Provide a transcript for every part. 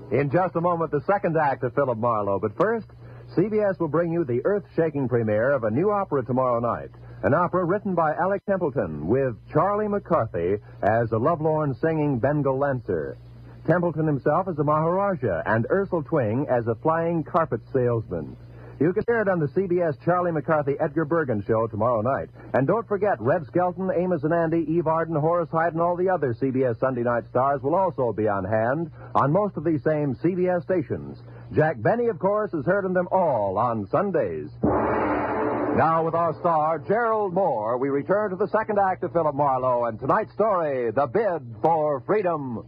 In just a moment, the second act of Philip Marlowe. But first, CBS will bring you the earth-shaking premiere of a new opera tomorrow night. An opera written by Alec Templeton with Charlie McCarthy as a lovelorn singing Bengal Lancer. Templeton himself as a Maharaja and Ursel Twing as a flying carpet salesman. You can hear it on the CBS Charlie McCarthy Edgar Bergen show tomorrow night. And don't forget, Red Skelton, Amos and Andy, Eve Arden, Horace Hyde, and all the other CBS Sunday night stars will also be on hand on most of these same CBS stations. Jack Benny, of course, is heard in them all on Sundays. Now, with our star, Gerald Moore, we return to the second act of Philip Marlowe and tonight's story, The Bid for Freedom.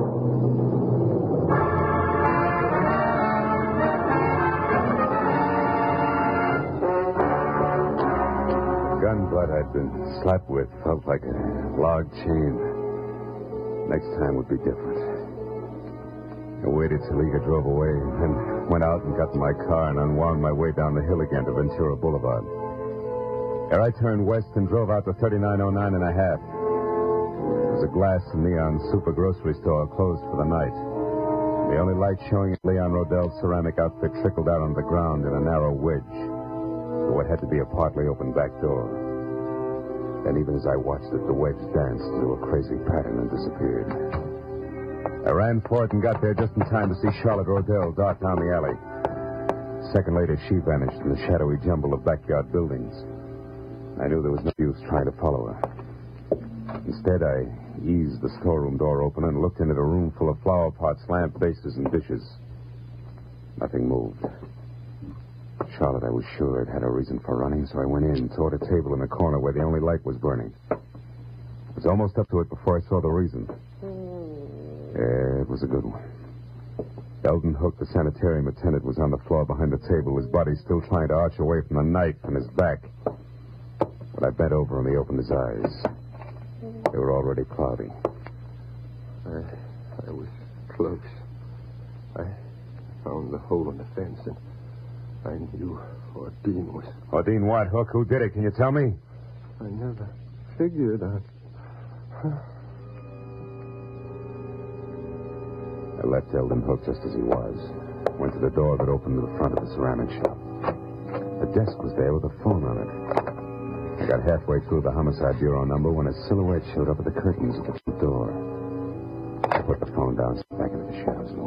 Gunbutt I'd been slapped with felt like a log chain. Next time would be different. I waited till Liga drove away, then went out and got in my car and unwound my way down the hill again to Ventura Boulevard. There I turned west and drove out to 3909 and a half. It was a glass and neon super grocery store closed for the night. The only light showing at Leon Rodell's ceramic outfit trickled out on the ground in a narrow wedge to what had to be a partly open back door. And even as I watched it, the wedge danced into a crazy pattern and disappeared. I ran for it and got there just in time to see Charlotte Rodell dart down the alley. A second later, she vanished in the shadowy jumble of backyard buildings. I knew there was no use trying to follow her. Instead, I eased the storeroom door open and looked into a room full of flower pots, lamp bases, and dishes. Nothing moved. Charlotte, I was sure, had a reason for running, so I went in, toward a table in the corner where the only light was burning. I was almost up to it before I saw the reason. Yeah, it was a good one. Eldon Hook, the sanitarium attendant, was on the floor behind the table, his body still trying to arch away from the knife in his back. But I bent over and he opened his eyes. They were already cloudy. I was close. I found the hole in the fence, and I knew Ordine was... Ordine what, Hook? Who did it? Can you tell me? I never figured on... I left Eldon Hook just as he was. Went to the door that opened to the front of the ceramic shop. The desk was there with a phone on it. I got halfway through the homicide bureau number when a silhouette showed up at the curtains of the front door. I put the phone down, back into the shadows, and